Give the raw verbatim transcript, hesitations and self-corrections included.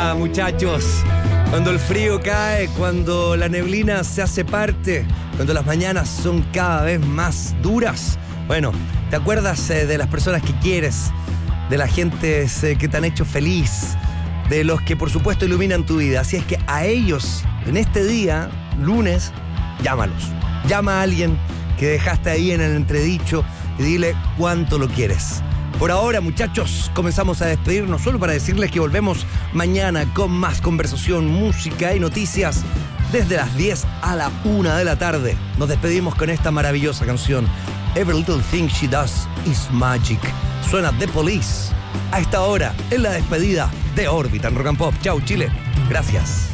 Ah, muchachos, cuando el frío cae, cuando la neblina se hace parte, cuando las mañanas son cada vez más duras, bueno, ¿te acuerdas eh, de las personas que quieres? De la gente eh, que te han hecho feliz, de los que por supuesto iluminan tu vida. Así es que a ellos, en este día, lunes, llámalos. Llama a alguien que dejaste ahí en el entredicho y dile cuánto lo quieres. Por ahora, muchachos, comenzamos a despedirnos solo para decirles que volvemos mañana con más conversación, música y noticias desde las diez a la una de la tarde. Nos despedimos con esta maravillosa canción. Every Little Thing She Does Is Magic. Suena The Police a esta hora en la despedida de Órbita en Rock and Pop. Chau, Chile. Gracias.